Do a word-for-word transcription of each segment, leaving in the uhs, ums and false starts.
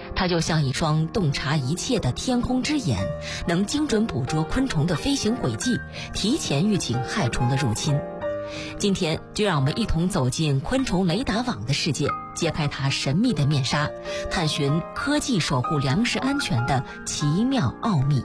它就像一双洞察一切的天空之眼，能精准捕捉昆虫的飞行轨迹，提前预警害虫的入侵。今天就让我们一同走进昆虫雷达网的世界，揭开它神秘的面纱，探寻科技守护粮食安全的奇妙奥秘。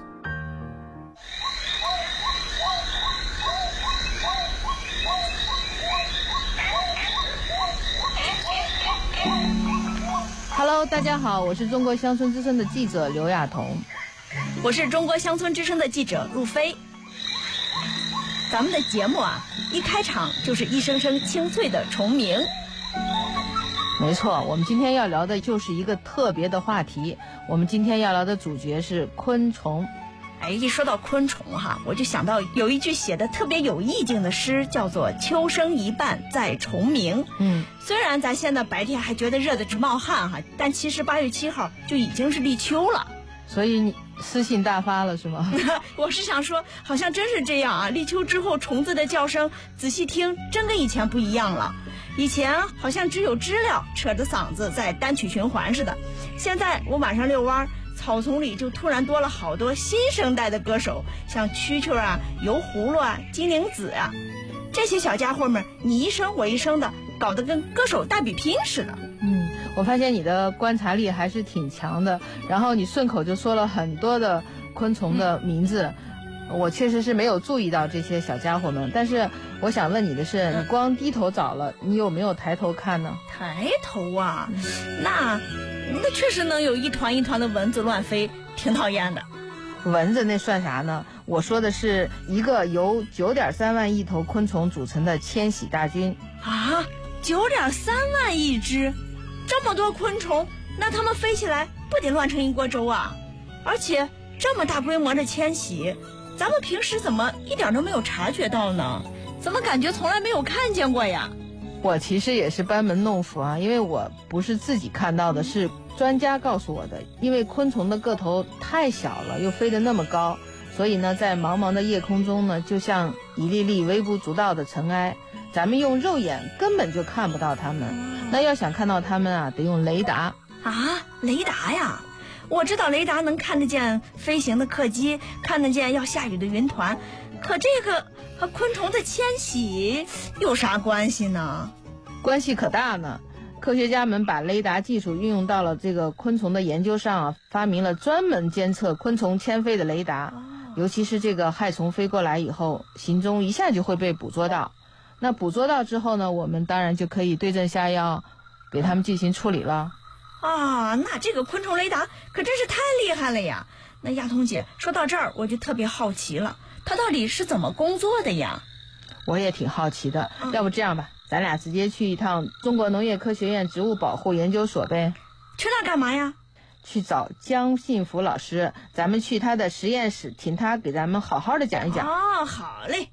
Hello， 大家好，我是中国乡村之声的记者刘亚彤。 我是中国乡村之声的记者陆飞。咱们的节目啊，一开场就是一声声清脆的虫鸣。 没错，我们今天要聊的就是一个特别的话题。我们今天要聊的主角是昆虫。 哎，一说到昆虫哈，我就想到有一句写的特别有意境的诗，叫做秋声一半在虫鸣。 嗯， 虽然咱现在白天还觉得热得直冒汗哈，但其实八月七号就已经是立秋了。 所以你私信大发了是吗？ 我是想说，好像真是这样啊！立秋之后，虫子的叫声，仔细听，真跟以前不一样了。以前好像只有知了扯着嗓子在单曲循环似的，现在我晚上遛弯，草丛里就突然多了好多新生代的歌手，像蛐蛐啊、油葫芦啊、金铃子啊，这些小家伙们你一声我一声的，搞得跟歌手大比拼似的。 嗯，我发现你的观察力还是挺强的，然后你顺口就说了很多的昆虫的名字。嗯，我确实是没有注意到这些小家伙们，但是我想问你的是，你光低头找了，你有没有抬头看呢？ 抬头啊，那那确实能有一团一团的蚊子乱飞，挺讨厌的。 蚊子那算啥呢？我说的是一个由 九点三万亿头昆虫组成的迁徙大军。 啊 ,九点三万亿只，这么多昆虫，那它们飞起来不得乱成一锅粥啊？而且这么大规模的迁徙，咱们平时怎么一点都没有察觉到呢？怎么感觉从来没有看见过呀？ 我其实也是班门弄斧啊，因为我不是自己看到的，是专家告诉我的。因为昆虫的个头太小了，又飞得那么高，所以呢，在茫茫的夜空中呢，就像一粒粒微不足道的尘埃，咱们用肉眼根本就看不到它们。那要想看到它们啊，得用雷达。 啊，雷达呀！我知道雷达能看得见飞行的客机，看得见要下雨的云团，可这个和昆虫的迁徙有啥关系呢？ 关系可大呢。科学家们把雷达技术运用到了这个昆虫的研究上啊，发明了专门监测昆虫迁飞的雷达。尤其是这个害虫飞过来以后，行踪一下就会被捕捉到。那捕捉到之后呢，我们当然就可以对症下药，给它们进行处理了。 啊，那这个昆虫雷达可真是太厉害了呀！那亚彤姐说到这儿，我就特别好奇了，它到底是怎么工作的呀？ 我也挺好奇的， 嗯、 要不这样吧，咱俩直接去一趟中国农业科学院植物保护研究所呗。 去那干嘛呀？ 去找姜信福老师，咱们去他的实验室，请他给咱们好好的讲一讲。 哦，好嘞。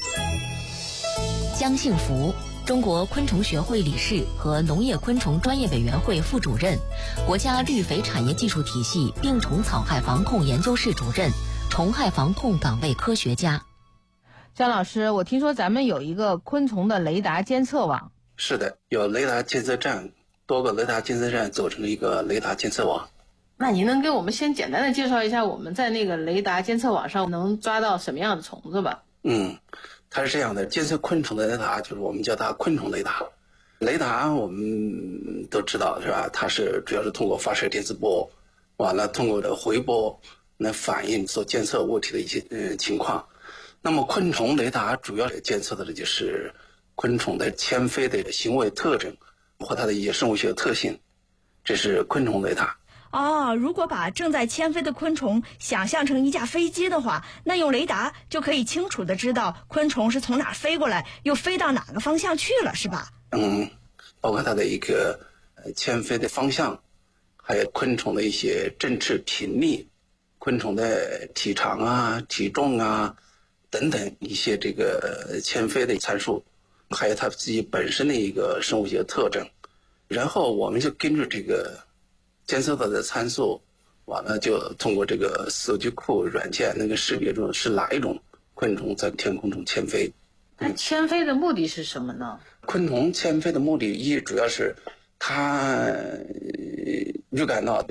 姜信福，中国昆虫学会理事和农业昆虫专业委员会副主任，国家绿肥产业技术体系病虫草害防控研究室主任，虫害防控岗位科学家。 姜老师，我听说咱们有一个昆虫的雷达监测网。 是的，有雷达监测站，多个雷达监测站组成了一个雷达监测网。 那您能给我们先简单的介绍一下我们在那个雷达监测网上能抓到什么样的虫子吧？ 嗯，它是这样的，监测昆虫的雷达就是我们叫它昆虫雷达。雷达我们都知道是吧？它是主要是通过发射电磁波，完了通过的回波来反映所监测物体的一些呃情况。那么昆虫雷达主要监测的就是昆虫的迁飞的行为特征和它的一些生物学特性，这是昆虫雷达。 哦，如果把正在迁飞的昆虫想象成一架飞机的话，那用雷达就可以清楚地知道昆虫是从哪儿飞过来，又飞到哪个方向去了，是吧？ 嗯，包括它的一个呃迁飞的方向，还有昆虫的一些振翅频率，昆虫的体长啊、体重啊等等一些这个迁飞的参数，还有它自己本身的一个生物学特征，然后我们就根据这个监测到的参数，完了就通过这个数据库软件能够识别出是哪一种昆虫在天空中迁飞。 那迁飞的目的是什么呢？ 昆虫迁飞的目的一主要是它预感到